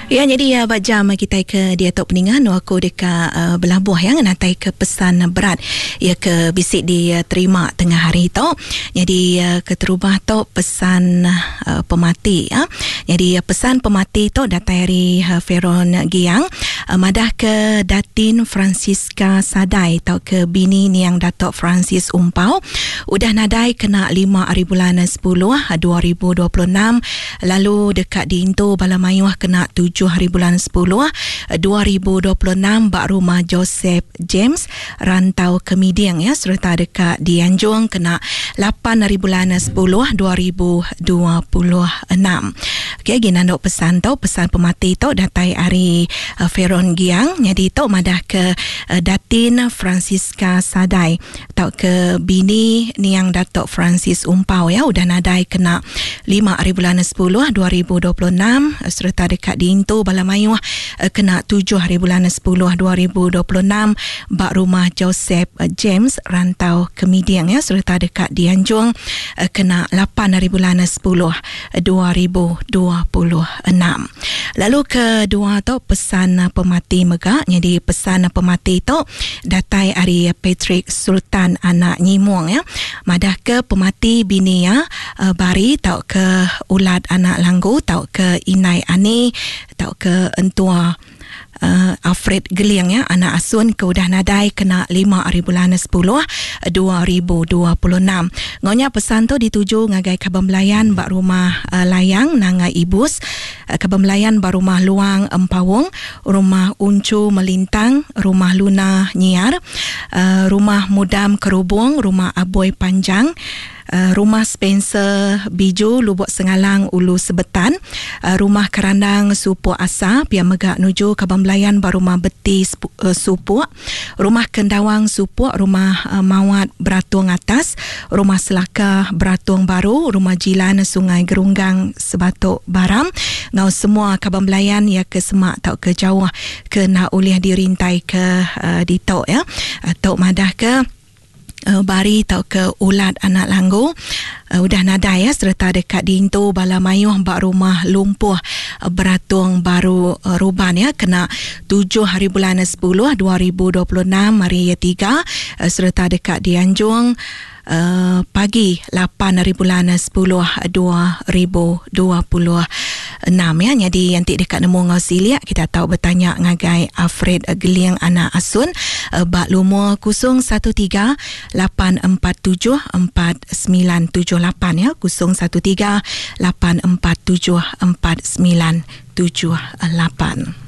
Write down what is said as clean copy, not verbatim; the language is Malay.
Ya, jadi bajam kita ke dia tok peningan aku dekat belabuh yang natai ke pesan berat ya ke bisik dia terima tengah hari tu. Jadi keterubah tu pesan pemati ya. Jadi pesan pemati tu datai dari Feron Giang madah ke Datin Francisca Sadai tau ke bini ni yang Datuk Francis Umpau udah nadai kena 5 hari bulan 10 2026, lalu dekat di Into Balamayuh kena 7 hari bulan 10 2026 bak rumah Joseph James rantau ke Midiang ya, serta dekat di Anjung kena 8 hari bulan 10 2026. Okey, gini nak pesan tau, pesan pemati tau datai hari Feron Giang. Jadi tau madah ke Datin Francisca Sadai tau ke bini ni yang Datuk Francis Umpau ya, udah nadai kena 5 hari bulan 10 2026, serta dekat di Into Balamayuh kena 7 hari bulan 10 2026 bak rumah Joseph James rantau ke Midiang ya, serta dekat di Anjung kena 8 hari bulan 10 2026. Lalu kedua tu pesan pemati megak. Jadi pesan pemati tu datai hari Patrick Sultan anak Nyimuang ya, madah ke pemati bini ya bari tau ke ulat anak Langgu tau ke Inai Ani tau ke entua Alfred Geliang ya, anak asun ke udah nadai kena 5 hari bulan 10 2026. Ngonya pesan tu dituju ngagai Kabang Melayan bak rumah Layang nangai Ibus, Kabang Melayan bak rumah Luang Empawung, rumah Uncu Melintang, rumah Luna Nyiar, rumah Mudam Kerubung, rumah Aboy Panjang, rumah Spencer Biju Lubuk Sengalang Ulu Sebetan, rumah Kerandang Supuk Asa Pia Megak nuju Kabang Melayan bar rumah Beti Supuk, rumah Kendawang Supuk, rumah Mawat Beratung Atas, rumah Selaka Beratung Baru, rumah Jilan Sungai Gerunggang Sebatuk Baram. Ngau semua Kabang Melayan ya ke semak tau ke jauh ke nak uliah dirintai ke di tok ya, tok madah ke bari tau ke ulat anak Langgu udah nadai ya, serta dekat di Into Balamayuh bak rumah Lumpuh Beratung Baru Ruban ya, kena 7 hari bulan 10 2026 hari 3, serta dekat di Anjung pagi 8 hari bulan 10 2026 ya. Jadi yanti dekat nemu ngau siliak kita tahu bertanya ngagai Alfred Geliang anak asun bak lumur 013 847 4978 ya, 013 847 4978.